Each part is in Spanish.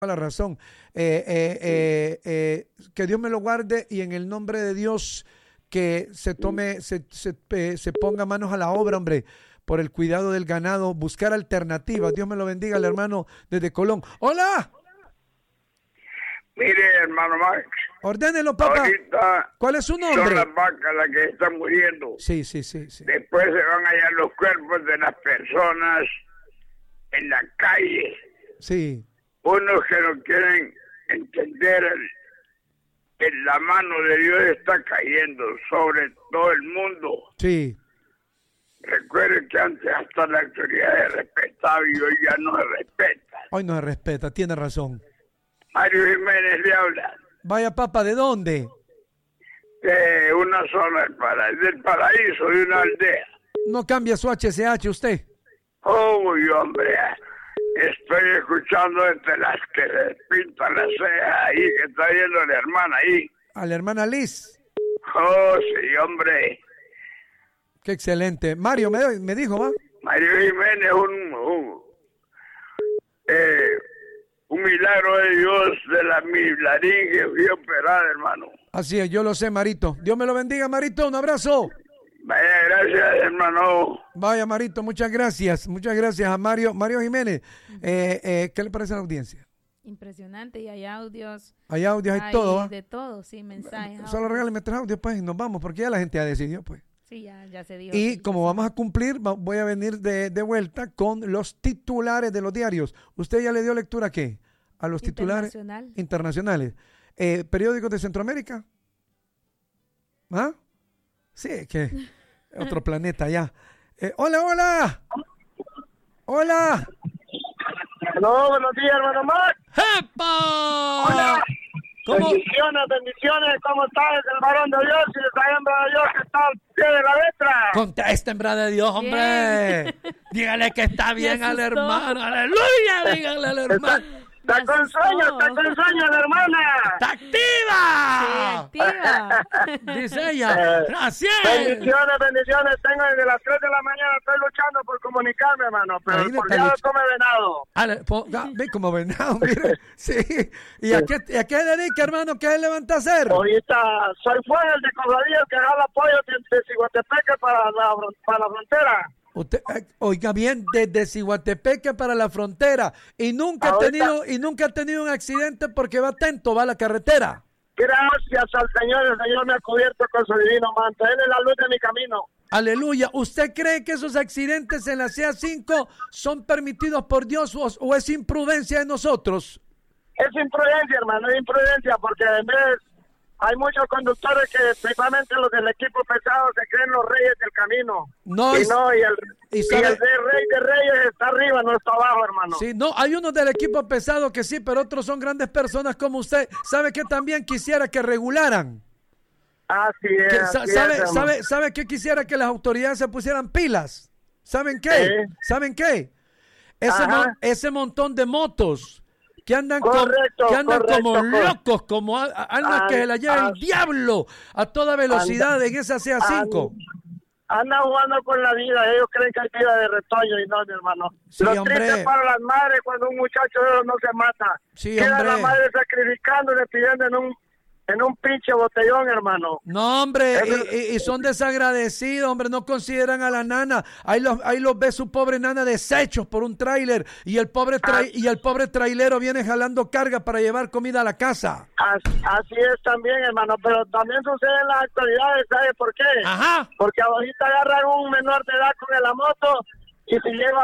la razón. Que Dios me lo guarde y en el nombre de Dios que se ponga manos a la obra, hombre, por el cuidado del ganado, buscar alternativas. Dios me lo bendiga, el hermano desde Colón. ¡Hola! Mire, hermano Max. Ordénelo, papá. Ahorita ¿Cuál es su nombre? son las vacas las que están muriendo. Sí. Después se van a hallar los cuerpos de las personas en la calle. Sí. Unos que no quieren entender que la mano de Dios está cayendo sobre todo el mundo. Sí. Recuerden que antes hasta la autoridad se respetaba y hoy ya no se respeta. Hoy no se respeta, tiene razón. Mario Jiménez le habla. Vaya, papá, ¿de dónde? De una zona del paraíso, de una aldea. No cambia su HCH usted. Uy, hombre, estoy escuchando entre las que se pintan las cejas ahí, que está viendo la hermana ahí. A la hermana Liz. Oh, sí, hombre. Qué excelente. Mario me dijo, ¿va? Mario Jiménez, un milagro de Dios de la laringe fui operada, hermano. Así es, yo lo sé, Marito. Dios me lo bendiga, Marito. Un abrazo. Vaya, gracias, hermano. Vaya, Marito, muchas gracias. Muchas gracias a Mario Jiménez. ¿Qué le parece a la audiencia? Impresionante, y hay audios. Hay audios, hay todo, ¿va? De todo, sí, mensajes. Solo regálame 3 audios, pues, y nos vamos, porque ya la gente ya decidió, pues. Sí, ya se dijo. Y como vamos a cumplir, voy a venir de vuelta con los titulares de los diarios. ¿Usted ya le dio lectura a qué? A los titulares internacionales. ¿Periódicos de Centroamérica? ¿Ah? Sí, que otro planeta ya. ¡Hola! Hola, buenos días, hermano Max. ¡Epa! Hola. ¿Cómo? Bendiciones, ¿cómo estás? El varón de Dios y esa hembra de Dios que está al pie de la letra. Contesta, hembra de Dios, hombre. Dígale que está bien al hermano. ¡Aleluya! Dígale al hermano. Está con sueño la hermana. ¡Está activa! Sí, activa. Dice ella. Gracias. Bendiciones. Tengo desde las 3 de la mañana, estoy luchando por comunicarme, hermano. Pero el porfiado come venado. Ve como venado, mire. Sí. ¿Y a qué dedica, hermano? ¿Qué se levanta a hacer? Ahorita soy Fuegel de Cofradías que jala apoyo de Ciguatepeque para la frontera. Usted, oiga bien, desde Ciguatepeque para la frontera y nunca ha tenido un accidente porque va atento, va a la carretera. Gracias al Señor, el Señor me ha cubierto con su divino manto. Él es la luz de mi camino. Aleluya. ¿Usted cree que esos accidentes en la CA5 son permitidos por Dios o es imprudencia de nosotros? Es imprudencia, hermano, es imprudencia, porque en vez hay muchos conductores que, principalmente los del equipo pesado, se creen los reyes del camino. Y el rey de reyes está arriba, no está abajo, hermano. Sí, no, hay unos del equipo pesado que sí, pero otros son grandes personas como usted. ¿Sabe que también quisiera que regularan? Así es. ¿Sabe qué quisiera? Que las autoridades se pusieran pilas. ¿Saben qué? Sí. ¿Saben qué? Ese montón de motos que andan como locos, como almas que se la lleva el diablo a toda velocidad en esa CA5. Andan jugando con la vida, ellos creen que hay vida de retoño y no, mi hermano. Sí, Lo triste para las madres cuando un muchacho de ellos no se mata. Sí, queda la madre sacrificándole, pidiendo en un pinche botellón, hermano. No, hombre, y son desagradecidos, hombre, no consideran a la nana. Ahí los ve su pobre nana deshechos por un tráiler y el pobre trailero viene jalando carga para llevar comida a la casa. Así es también, hermano, pero también sucede en las actualidades, ¿sabe por qué? Ajá. Porque ahorita agarran un menor de edad con la moto y si llega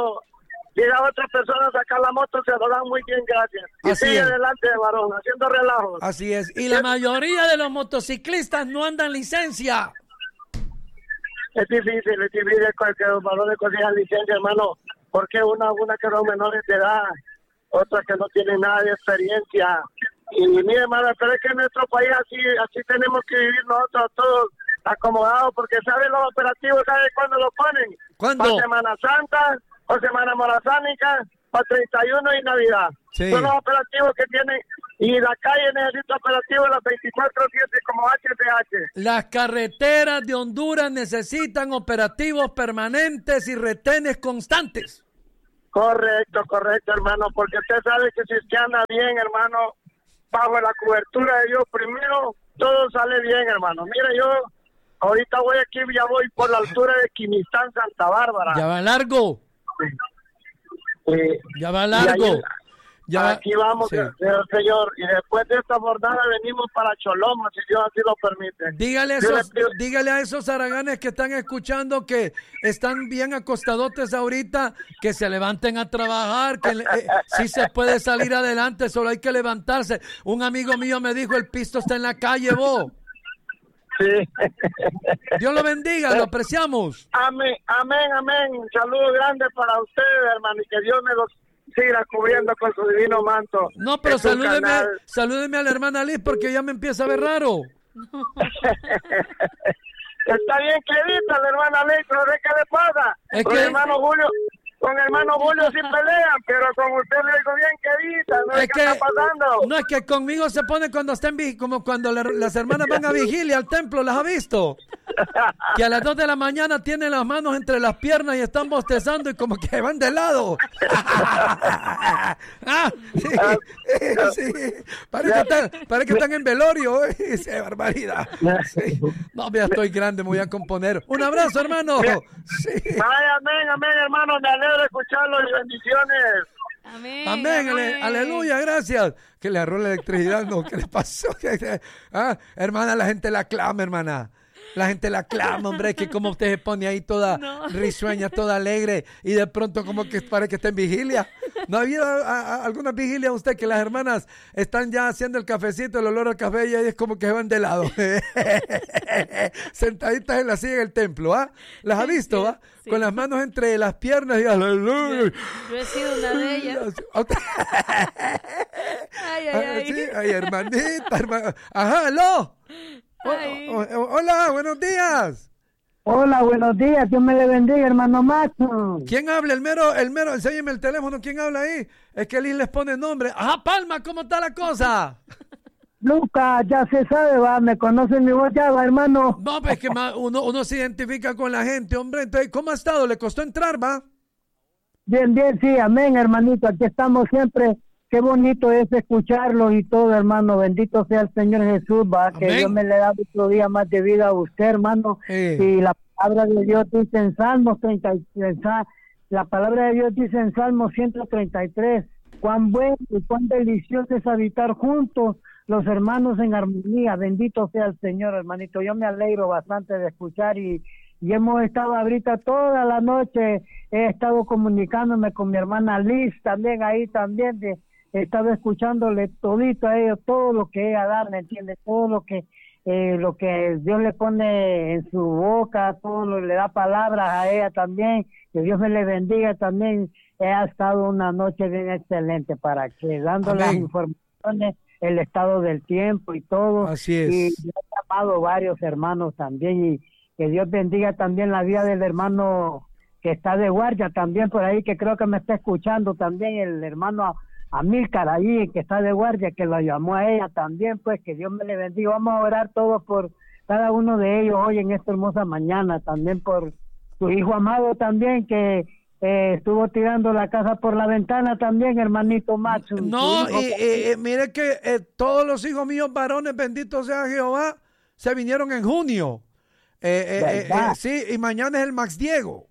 otra persona a sacar la moto, se lo dan muy bien, gracias. Y Así sigue es. adelante, varón, haciendo relajos. Así es. Y la mayoría de los motociclistas no andan licencia. Es difícil que los varones consigan licencia, hermano, porque una que son menores de edad, otra que no tienen nada de experiencia. Y mire, hermano, pero es que en nuestro país así tenemos que vivir nosotros todos acomodados, porque ¿saben los operativos? ¿Saben cuándo lo ponen? ¿Cuándo? Para Semana Santa, o Semana Morazánica, para 31 y Navidad. Sí. Son los operativos que tienen, y la calle necesita operativos las 24/7 como HCH. Las carreteras de Honduras necesitan operativos permanentes y retenes constantes. Correcto, hermano, porque usted sabe que si usted anda bien, hermano, bajo la cobertura de Dios primero, todo sale bien, hermano. Mire, yo ahorita ya voy por la altura de Quimistán, Santa Bárbara. Ya va largo. Ya va largo. Aquí vamos, sí. Señor. Y después de esta jornada venimos para Choloma, si Dios así lo permite. Dígale a esos haraganes que están escuchando que están bien acostadotes ahorita, que se levanten a trabajar, que si se puede salir adelante, solo hay que levantarse. Un amigo mío me dijo, el pisto está en la calle, vos. Sí. Dios lo bendiga, lo apreciamos. Amén. Un saludo grande para ustedes, hermano, y que Dios me los siga cubriendo con su divino manto. No, pero salúdeme a la hermana Liz, porque ya me empieza a ver raro. Está bien quedita la hermana Liz, pero ¿qué le pasa? Con hermano Julio sí pelean, pero con usted le digo bien quedita, ¿no? ¿Qué está pasando? No, es que conmigo se pone cuando estén como cuando las hermanas van a vigilia al templo, ¿las ha visto? Que a las 2 de la mañana tienen las manos entre las piernas y están bostezando y como que van de lado. Sí. Parece que están en velorio. Sí, barbaridad. Sí. No, ya estoy grande, me voy a componer. Un abrazo, hermano. Sí. Amén, hermano. Me alegro de escucharlo y bendiciones. Amén. Aleluya, gracias. Que le agarró la electricidad, no, ¿qué le pasó? Hermana, la gente la clama, hermana. La gente la clama, hombre, que como usted se pone ahí toda risueña, toda alegre, y de pronto como que parece que está en vigilia. ¿No ha habido alguna vigilia usted que las hermanas están ya haciendo el cafecito, el olor al café, y ahí es como que se van de lado? Sentaditas en la silla del templo, ¿ah? ¿Las ha visto, va? Sí. Con las manos entre las piernas y aleluya. Yo he sido una de ellas. Ay, hermanita. Ajá, aló. Hola, buenos días. Hola, buenos días. Dios me le bendiga, hermano Macho. ¿Quién habla? El mero, enséñeme el teléfono. ¿Quién habla ahí? Es que Liz les pone nombre. Ajá, Palma, ¿cómo está la cosa? Lucas, ya se sabe, va, me conocen mi voz ya, va, hermano. No, pues es que uno se identifica con la gente, hombre. Entonces, ¿cómo ha estado? ¿Le costó entrar, va? Bien, sí, amén, hermanito. Aquí estamos siempre. Qué bonito es escucharlo y todo, hermano. Bendito sea el Señor Jesús, va. Amén. Que Dios me le da otro día más de vida a usted, hermano. Y la palabra de Dios dice en Salmos 33, la palabra de Dios dice en Salmos 133, cuán bueno y cuán delicioso es habitar juntos los hermanos en armonía. Bendito sea el Señor, hermanito. Yo me alegro bastante de escuchar y hemos estado ahorita toda la noche, he estado comunicándome con mi hermana Liz también ahí también, he estado escuchándole todito a ellos, todo lo que ella da, ¿me entiende? Todo lo que Dios le pone en su boca, le da palabras a ella también, que Dios me le bendiga también. Ha estado una noche bien excelente para que dándole las informaciones, el estado del tiempo y todo. Así es. Y he llamado varios hermanos también y que Dios bendiga también la vida del hermano que está de guardia también por ahí, que creo que me está escuchando también, el hermano Amílcar ahí, que está de guardia, que lo llamó a ella también, pues que Dios me le bendiga. Vamos a orar todos por cada uno de ellos hoy en esta hermosa mañana, también por su hijo amado también, que estuvo tirando la casa por la ventana también, hermanito Macho. No, mire que todos los hijos míos varones, bendito sea Jehová, se vinieron en junio. Sí, y mañana es el Max Diego.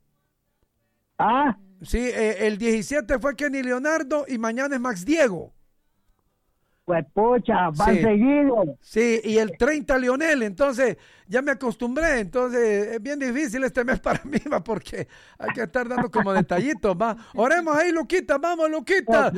Sí, el 17 fue Kenny Leonardo y mañana es Max Diego. Pues pocha, van seguido. Sí, y el 30 Lionel, entonces ya me acostumbré, entonces es bien difícil este mes para mí, va, porque hay que estar dando como detallitos, va. Oremos ahí, Luquita, vamos, Luquita.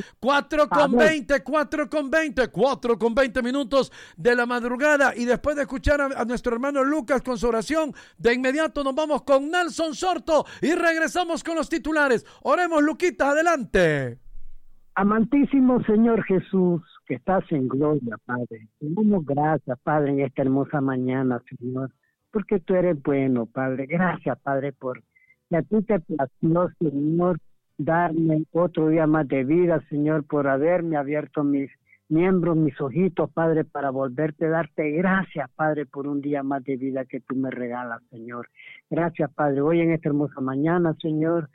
4:20 minutos de la madrugada, y después de escuchar a nuestro hermano Lucas con su oración, de inmediato nos vamos con Nelson Sorto y regresamos con los titulares. Oremos, Luquita, adelante. Amantísimo Señor Jesús, que estás en gloria, Padre. Te damos gracias, Padre, en esta hermosa mañana, Señor, porque tú eres bueno, Padre. Gracias, Padre, por que a ti te plació, Señor, darme otro día más de vida, Señor, por haberme abierto mis miembros, mis ojitos, Padre, para volverte a darte gracias, Padre, por un día más de vida que tú me regalas, Señor. Gracias, Padre. Hoy en esta hermosa mañana, Señor,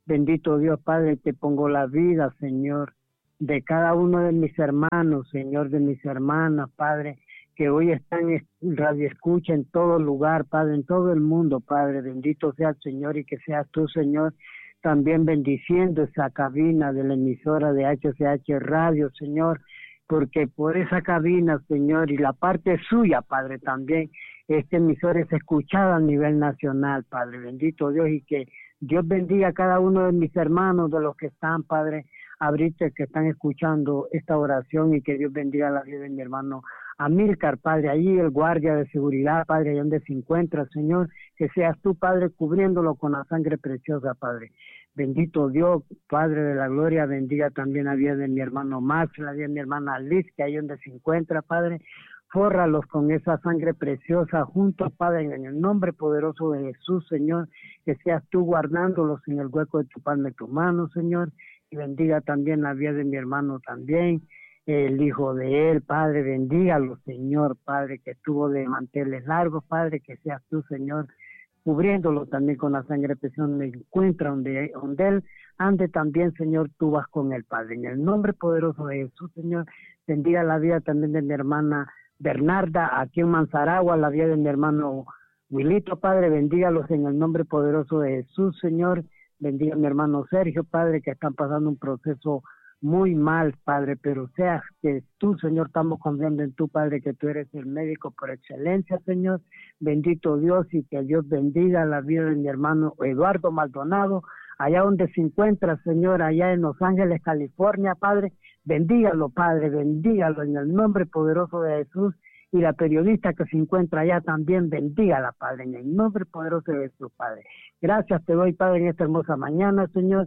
Bendito Dios, Padre, te pongo la vida, Señor, de cada uno de mis hermanos, Señor, de mis hermanas, Padre, que hoy están en radio escucha en todo lugar, Padre, en todo el mundo, Padre. Bendito sea el Señor y que seas tú, Señor, también bendiciendo esa cabina de la emisora de HCH Radio, Señor, porque por esa cabina, Señor, y la parte suya, Padre, también, esta emisora es escuchada a nivel nacional, Padre. Bendito Dios, y que Dios bendiga a cada uno de mis hermanos, de los que están, Padre, ahorita que están escuchando esta oración, y que Dios bendiga la vida de mi hermano Amílcar, Padre, allí el guardia de seguridad, Padre, allá donde se encuentra, Señor, que seas tú, Padre, cubriéndolo con la sangre preciosa, Padre. Bendito Dios, Padre de la gloria, bendiga también la vida de mi hermano Max, la vida de mi hermana Liz, que ahí donde se encuentra, Padre, fórralos con esa sangre preciosa juntos, Padre, en el nombre poderoso de Jesús, Señor, que seas tú guardándolos en el hueco de tu palma de tu mano, Señor, y bendiga también la vida de mi hermano también, el hijo de él, Padre, bendígalo, Señor, Padre, que estuvo de manteles largos, Padre, que seas tú, Señor, cubriéndolo también con la sangre preciosa, donde encuentra, donde él ande también, Señor, tú vas con él, Padre, en el nombre poderoso de Jesús, Señor, bendiga la vida también de mi hermana Bernarda, aquí en Manzaragua, la vida de mi hermano Wilito, Padre, bendígalos en el nombre poderoso de Jesús, Señor, bendiga a mi hermano Sergio, Padre, que están pasando un proceso muy mal, Padre, pero seas que tú, Señor, estamos confiando en tú, Padre, que tú eres el médico por excelencia, Señor, bendito Dios, y que Dios bendiga la vida de mi hermano Eduardo Maldonado, allá donde se encuentra, Señor, allá en Los Ángeles, California, Padre, bendígalo, Padre, bendígalo en el nombre poderoso de Jesús, y la periodista que se encuentra allá también, bendígala, Padre, en el nombre poderoso de Jesús, Padre. Gracias te doy, Padre, en esta hermosa mañana, Señor,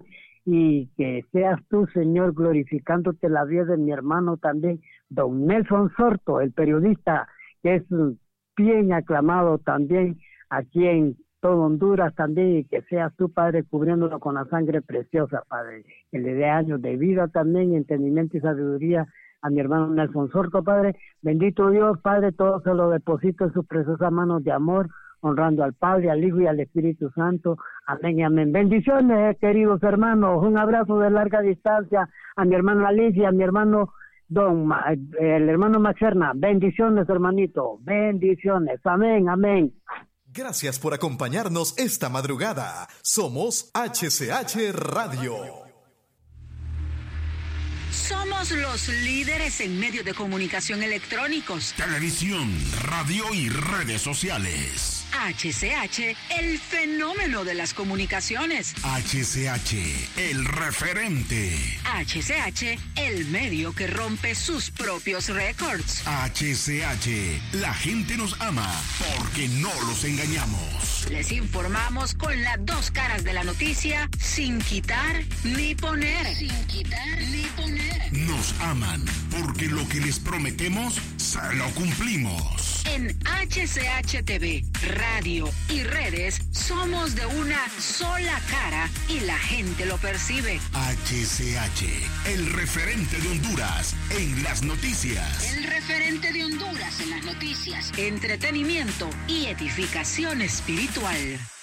y que seas tú, Señor, glorificándote la vida de mi hermano también, don Nelson Sorto, el periodista, que es bien aclamado también aquí en todo Honduras también, y que seas tú, Padre, cubriéndolo con la sangre preciosa, Padre, que le dé años de vida también, entendimiento y sabiduría a mi hermano Nelson Sorto, Padre. Bendito Dios, Padre, todo se lo deposito en sus preciosas manos de amor, honrando al Padre, al Hijo y al Espíritu Santo. Amén y amén. Bendiciones, queridos hermanos. Un abrazo de larga distancia a mi hermana Alicia, a mi hermano el hermano Maxerna. Bendiciones, hermanito. Bendiciones. Amén, amén. Gracias por acompañarnos esta madrugada. Somos HCH Radio. Somos los líderes en medios de comunicación electrónicos, televisión, radio y redes sociales. HCH, el fenómeno de las comunicaciones. HCH, el referente. HCH, el medio que rompe sus propios récords. HCH, la gente nos ama porque no los engañamos. Les informamos con las dos caras de la noticia, sin quitar ni poner. Sin quitar ni poner. Nos aman porque lo que les prometemos se lo cumplimos. En HCH TV, radio y redes somos de una sola cara y la gente lo percibe. HCH, el referente de Honduras en las noticias. El referente de Honduras en las noticias, entretenimiento y edificación espiritual.